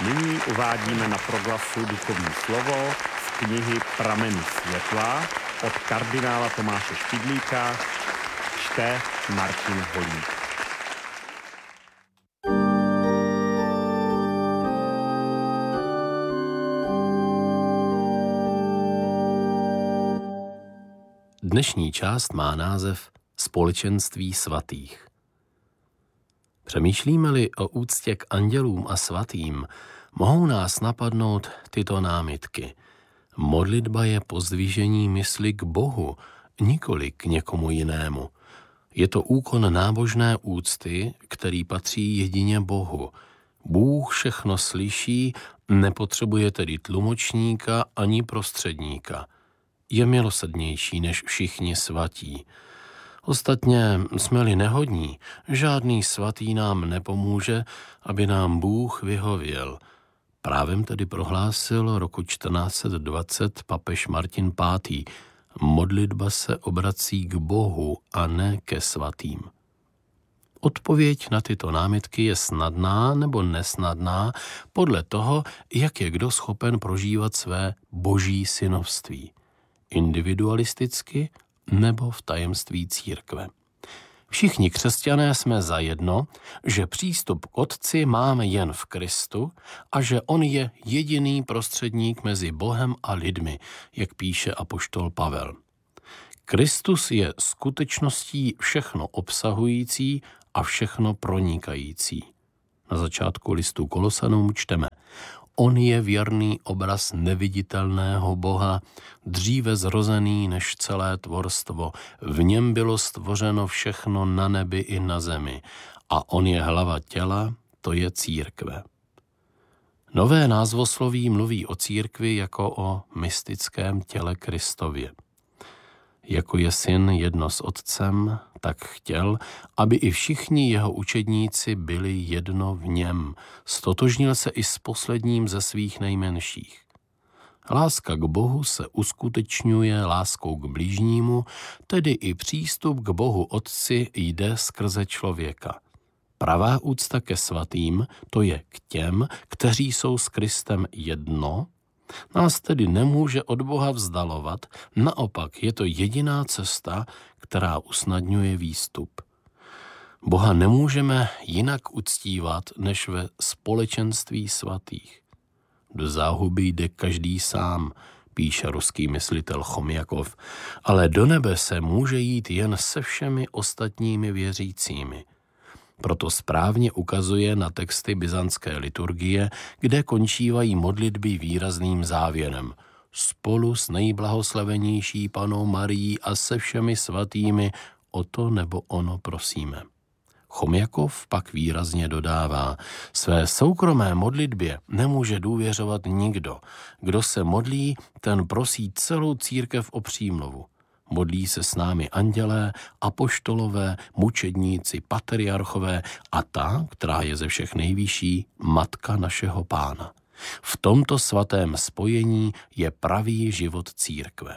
Nyní uvádíme na proglasu duchovní slovo z knihy Prameny světla od kardinála Tomáše Špidlíka, čte Martin Holík. Dnešní část má název Společenství svatých. Přemýšlíme-li o úctě k andělům a svatým, mohou nás napadnout tyto námitky. Modlitba je pozdvižení mysli k Bohu, nikoli k někomu jinému. Je to úkon nábožné úcty, který patří jedině Bohu. Bůh všechno slyší, nepotřebuje tedy tlumočníka ani prostředníka. Je milosrdnější než všichni svatí. Ostatně jsme-li nehodní, žádný svatý nám nepomůže, aby nám Bůh vyhověl. Právem tedy prohlásil roku 1420 papež Martin V. Modlitba se obrací k Bohu a ne ke svatým. Odpověď na tyto námitky je snadná nebo nesnadná podle toho, jak je kdo schopen prožívat své boží synovství. Individualisticky nebo v tajemství církve. Všichni křesťané jsme zajedno, že přístup k Otci máme jen v Kristu a že on je jediný prostředník mezi Bohem a lidmi, jak píše apoštol Pavel. Kristus je skutečností všechno obsahující a všechno pronikající. Na začátku listu Kolosanům čteme: On je věrný obraz neviditelného Boha, dříve zrozený než celé tvorstvo. V něm bylo stvořeno všechno na nebi i na zemi. A on je hlava těla, to je církve. Nové názvosloví mluví o církvi jako o mystickém těle Kristově. Jako je syn jedno s otcem, tak chtěl, aby i všichni jeho učedníci byli jedno v něm. Stotožnil se i s posledním ze svých nejmenších. Láska k Bohu se uskutečňuje láskou k blížnímu, tedy i přístup k Bohu Otci jde skrze člověka. Pravá úcta ke svatým, to je k těm, kteří jsou s Kristem jedno, nás tedy nemůže od Boha vzdalovat, naopak je to jediná cesta, která usnadňuje výstup. Boha nemůžeme jinak uctívat, než ve společenství svatých. Do záhuby jde každý sám, píše ruský myslitel Chomjakov, ale do nebe se může jít jen se všemi ostatními věřícími. Proto správně ukazuje na texty byzantské liturgie, kde končívají modlitby výrazným závěrem. Spolu s nejblahoslavenější Pannou Marií a se všemi svatými o to nebo ono prosíme. Chomjakov pak výrazně dodává, své soukromé modlitbě nemůže důvěřovat nikdo. Kdo se modlí, ten prosí celou církev o přímluvu. Modlí se s námi andělé, apoštolové, mučedníci, patriarchové a ta, která je ze všech nejvyšší, matka našeho Pána. V tomto svatém spojení je pravý život církve.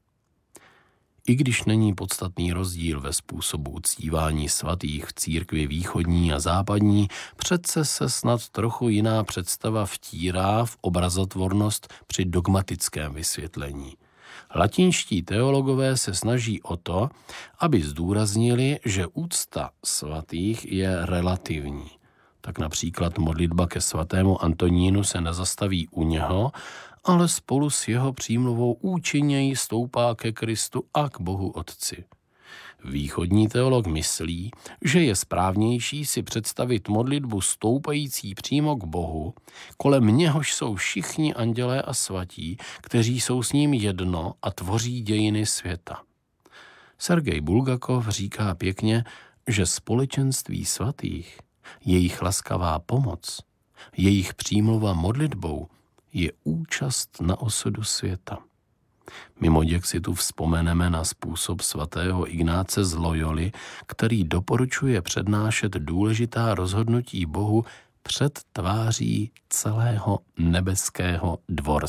I když není podstatný rozdíl ve způsobu uctívání svatých v církvi východní a západní, přece se snad trochu jiná představa vtírá v obrazotvornost při dogmatickém vysvětlení. Latinští teologové se snaží o to, aby zdůraznili, že úcta svatých je relativní. Tak například modlitba ke svatému Antonínu se nezastaví u něho, ale spolu s jeho přímluvou účinněji stoupá ke Kristu a k Bohu Otci. Východní teolog myslí, že je správnější si představit modlitbu stoupající přímo k Bohu, kolem něhož jsou všichni andělé a svatí, kteří jsou s ním jedno a tvoří dějiny světa. Sergej Bulgakov říká pěkně, že společenství svatých, jejich laskavá pomoc, jejich přímluva modlitbou je účast na osudu světa. Mimoděk si tu vzpomeneme na způsob svatého Ignáce z Loyoly, který doporučuje přednášet důležitá rozhodnutí Bohu před tváří celého nebeského dvorce.